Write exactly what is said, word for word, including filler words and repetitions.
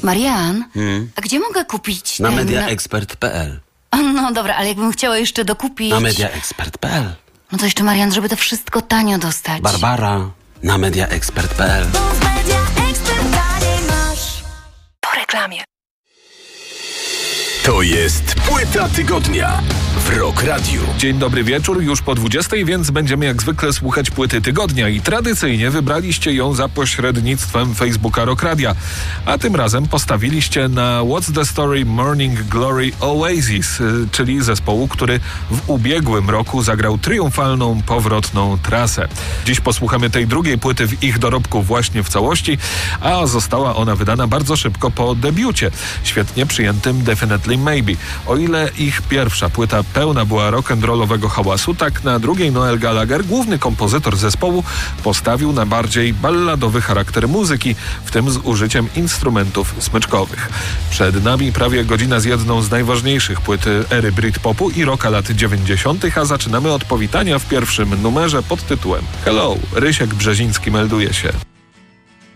Marian, Hmm? a gdzie mogę kupić Na ten... mediaexpert kropka p l. No dobra, ale jakbym chciała jeszcze dokupić... Na mediaexpert kropka p l. No to jeszcze, Marian, żeby to wszystko tanio dostać. Barbara, na mediaexpert kropka p l. Po reklamie. To jest Płyta Tygodnia w Rock Radio. Dzień dobry wieczór, już po dwudziestej, więc będziemy jak zwykle słuchać Płyty Tygodnia i tradycyjnie wybraliście ją za pośrednictwem Facebooka Rock Radia. A tym razem postawiliście na What's the Story Morning Glory Oasis, czyli zespołu, który w ubiegłym roku zagrał triumfalną, powrotną trasę. Dziś posłuchamy tej drugiej płyty w ich dorobku właśnie w całości, a została ona wydana bardzo szybko po debiucie, świetnie przyjętym Definitely Maybe. O ile ich pierwsza płyta pełna była rock'n'rollowego hałasu, tak na drugiej Noel Gallagher, główny kompozytor zespołu, postawił na bardziej balladowy charakter muzyki, w tym z użyciem instrumentów smyczkowych. Przed nami prawie godzina z jedną z najważniejszych płyt ery Britpopu i rocka lat dziewięćdziesiątych, a zaczynamy od powitania w pierwszym numerze pod tytułem Hello, Rysiek Brzeziński melduje się.